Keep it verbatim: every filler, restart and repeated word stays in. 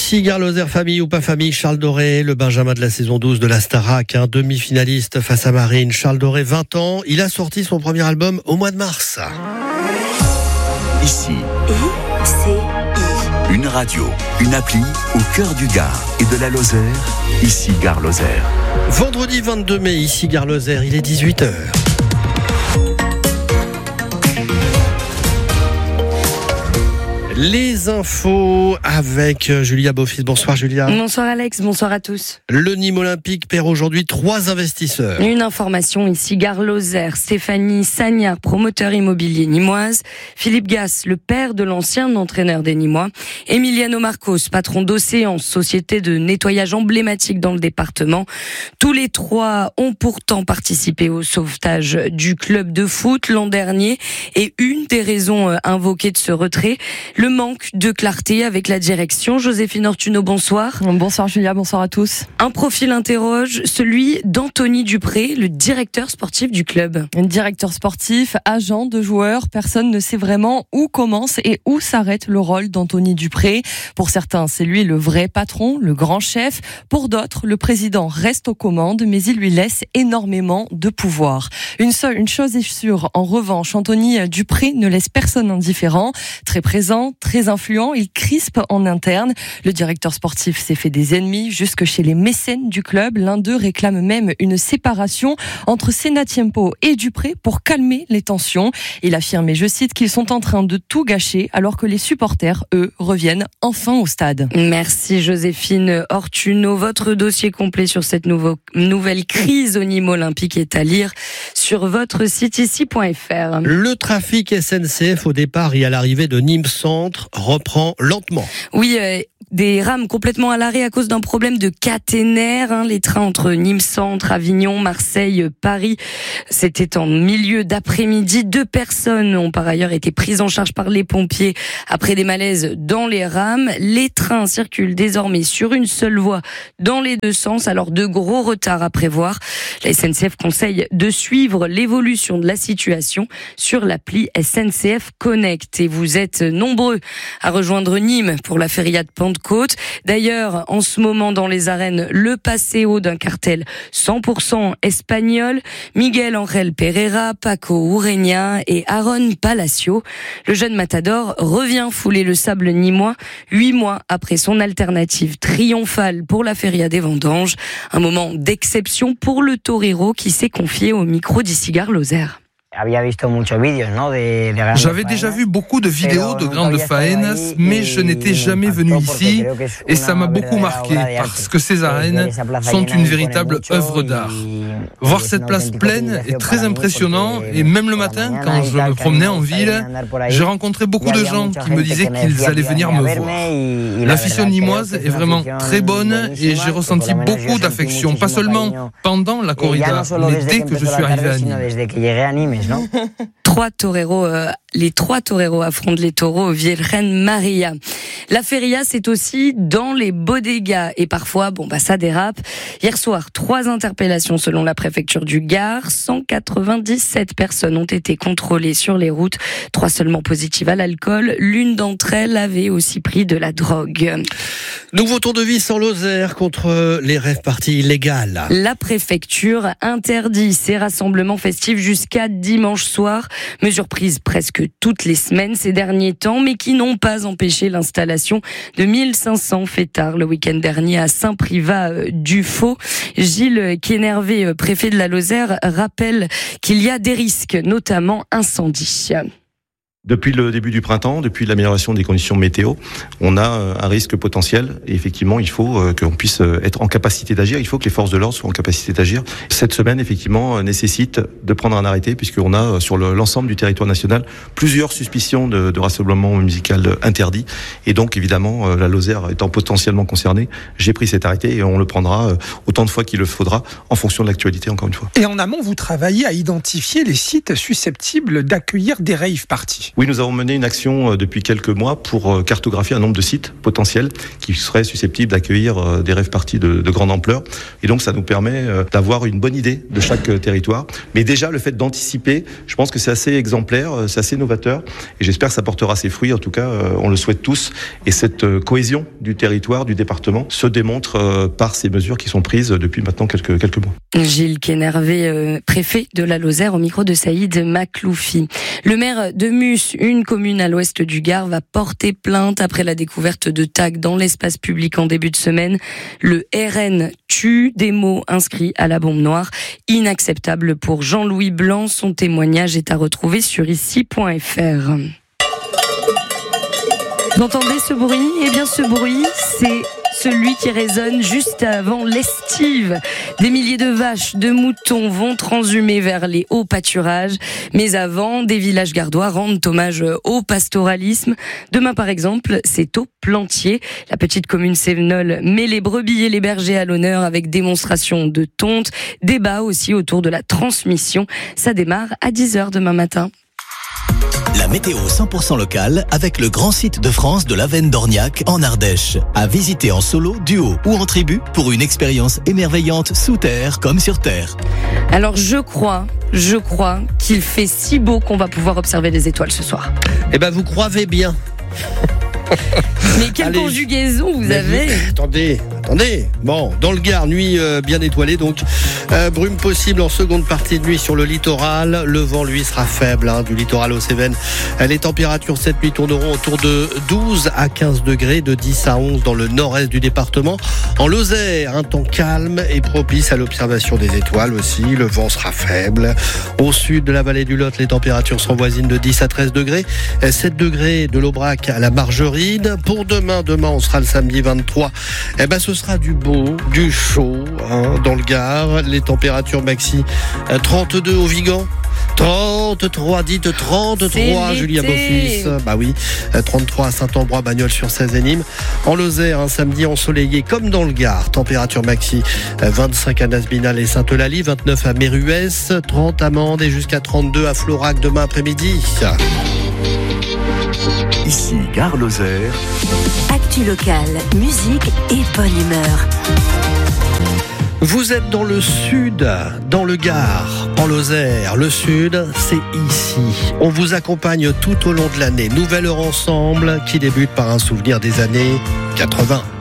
Ici, Gare Lozère, famille ou pas famille, Charles Doré, le Benjamin de la saison douze de la Starac, un demi-finaliste face à Marine. Charles Doré, vingt ans, il a sorti son premier album au mois de mars. Ici, I C I. Une radio, une appli au cœur du Gard et de la Lozère. Ici, Gare Lozère. Vendredi vingt-deux mai, ici, Gare Lozère, il est dix-huit heures. Les infos avec Julia Beaufils. Bonsoir Julia. Bonsoir Alex, bonsoir à tous. Le Nîmes Olympique perd aujourd'hui trois investisseurs. Une information ici, Gare Lozère, Stéphanie Sagnard, promoteur immobilier nîmoise, Philippe Gass, le père de l'ancien entraîneur des Nîmois, Emiliano Marcos, patron d'Océance, société de nettoyage emblématique dans le département. Tous les trois ont pourtant participé au sauvetage du club de foot l'an dernier et une des raisons invoquées de ce retrait, le manque de clarté avec la direction. Joséphine Ortuno, bonsoir. Bonsoir Julia, bonsoir à tous. Un profil interroge, celui d'Anthony Dupré, le directeur sportif du club. Un directeur sportif, agent de joueurs, personne ne sait vraiment où commence et où s'arrête le rôle d'Anthony Dupré. Pour certains, c'est lui le vrai patron, le grand chef. Pour d'autres, le président reste aux commandes, mais il lui laisse énormément de pouvoir. Une seule, une chose est sûre, en revanche, Anthony Dupré ne laisse personne indifférent. Très présent, très influent, il crispe en interne. Le directeur sportif s'est fait des ennemis jusque chez les mécènes du club. L'un d'eux réclame même une séparation entre Senatiempo et Dupré pour calmer les tensions. Il affirme, et je cite, qu'ils sont en train de tout gâcher alors que les supporters, eux, reviennent enfin au stade. Merci Joséphine Ortuno. Votre dossier complet sur cette nouveau, nouvelle crise au Nîmes Olympique est à lire sur votre site ici point f r. Le trafic S N C F au départ et à l'arrivée de Nîmes Centre reprend lentement. Oui, euh, des rames complètement à l'arrêt à cause d'un problème de caténaire. Hein. Les trains entre Nîmes Centre, Avignon, Marseille, Paris, c'était en milieu d'après-midi. Deux personnes ont par ailleurs été prises en charge par les pompiers après des malaises dans les rames. Les trains circulent désormais sur une seule voie dans les deux sens, alors de gros retards à prévoir. La S N C F conseille de suivre l'évolution de la situation sur l'appli S N C F Connect. Et vous êtes nombreux à rejoindre Nîmes pour la feria de Pentecôte. D'ailleurs, en ce moment dans les arènes, le passéo d'un cartel cent pour cent espagnol, Miguel Ángel Pereira, Paco Ureña et Aaron Palacio. Le jeune matador revient fouler le sable nîmois, huit mois après son alternative triomphale pour la feria des vendanges. Un moment d'exception pour le torero qui s'est confié au micro d'Ici Gare Lozère. J'avais déjà vu beaucoup de vidéos de grandes faenas, mais je n'étais jamais venu ici et ça m'a beaucoup marqué parce que ces arènes sont une véritable œuvre d'art. Voir cette place pleine est très impressionnant et même le matin, quand je me promenais en ville, j'ai rencontré beaucoup de gens qui me disaient qu'ils allaient venir me voir. L'afición nîmoise est vraiment très bonne et j'ai ressenti beaucoup d'affection, pas seulement pendant la corrida, mais dès que je suis arrivé à Nîmes. Trois toreros, euh, les trois toreros affrontent les taureaux au Virgen Maria. La feria, c'est aussi dans les bodegas et parfois, bon bah ça dérape. Hier soir, trois interpellations selon la préfecture du Gard. cent quatre-vingt-dix-sept personnes ont été contrôlées sur les routes, trois seulement positives à l'alcool. L'une d'entre elles avait aussi pris de la drogue. Nouveau tour de vis en Lozère contre les rêves parties illégales. La préfecture interdit ces rassemblements festifs jusqu'à dimanche soir. Mesure prise presque toutes les semaines ces derniers temps, mais qui n'ont pas empêché l'installation de mille cinq cents fêtards le week-end dernier à Saint-Privat-du-Faux. Gilles Quénervé, préfet de la Lozère, rappelle qu'il y a des risques, notamment incendie. Depuis le début du printemps, depuis l'amélioration des conditions météo, on a un risque potentiel et effectivement il faut qu'on puisse être en capacité d'agir, il faut que les forces de l'ordre soient en capacité d'agir. Cette semaine effectivement nécessite de prendre un arrêté puisqu'on a sur le, l'ensemble du territoire national plusieurs suspicions de, de rassemblement musical interdit et donc évidemment la Lozère étant potentiellement concernée, j'ai pris cet arrêté et on le prendra autant de fois qu'il le faudra en fonction de l'actualité encore une fois. Et en amont vous travaillez à identifier les sites susceptibles d'accueillir des rave parties. Ardèche. Oui, nous avons mené une action depuis quelques mois pour cartographier un nombre de sites potentiels qui seraient susceptibles d'accueillir des rave-parties de, de grande ampleur. Et donc, ça nous permet d'avoir une bonne idée de chaque territoire. Mais déjà, le fait d'anticiper, je pense que c'est assez exemplaire, c'est assez novateur. Et j'espère que ça portera ses fruits. En tout cas, on le souhaite tous. Et cette cohésion du territoire, du département, se démontre par ces mesures qui sont prises depuis maintenant quelques, quelques mois. Gilles Kennervé, euh, préfet de la Lozère, au micro de Saïd Makloufi. Le maire de Mus, une commune à l'ouest du Gard, va porter plainte après la découverte de tags dans l'espace public en début de semaine. Le R N tue, des mots inscrits à la bombe noire. Inacceptable pour Jean-Louis Blanc. Son témoignage est à retrouver sur ici point f r. Vous entendez ce bruit ? Eh bien, ce bruit, c'est celui qui résonne juste avant l'estive. Des milliers de vaches, de moutons vont transhumer vers les hauts pâturages. Mais avant, des villages gardois rendent hommage au pastoralisme. Demain, par exemple, c'est au Plantier. La petite commune sévenole met les brebis et les bergers à l'honneur avec démonstration de tonte. Débat aussi autour de la transmission. Ça démarre à dix heures demain matin. La météo cent pour cent locale avec le grand site de France de l'Avenne d'Orniac en Ardèche. À visiter en solo, duo ou en tribu pour une expérience émerveillante sous terre comme sur terre. Alors je crois, je crois qu'il fait si beau qu'on va pouvoir observer les étoiles ce soir. Eh ben vous croyez bien. Mais quelle Allez, conjugaison vous avez vous, Attendez, attendez. Bon, dans le Gard, nuit euh, bien étoilée, donc euh, brume possible en seconde partie de nuit sur le littoral. Le vent, lui, sera faible hein, du littoral aux Cévennes. Les températures cette nuit tourneront autour de douze à quinze degrés, de dix à onze dans le nord-est du département. En Lozère, un temps calme et propice à l'observation des étoiles aussi. Le vent sera faible. Au sud de la vallée du Lot, les températures seront voisines de dix à treize degrés. sept degrés de l'Aubrac à la Margeride. Pour demain, demain on sera le samedi vingt-trois, eh ben ce sera du beau, du chaud hein, dans le Gard. Les températures maxi trente-deux au Vigan, trente-trois, dites trente-trois, Julien Beaufils. Bah oui, trente-trois à Saint-Ambrois, Bagnols-sur-Cèze et Nîmes. En Lozère, un samedi ensoleillé comme dans le Gard. Température maxi vingt-cinq à Nasbinal et Sainte-Eulalie, vingt-neuf à Méruès, trente à Mende et jusqu'à trente-deux à Florac demain après-midi. Ici, Gare Lozère. Actu locale, musique et bonne humeur. Vous êtes dans le sud, dans le Gard, en Lozère. Le sud, c'est ici. On vous accompagne tout au long de l'année. Nouvelle heure ensemble qui débute par un souvenir des années quatre-vingts.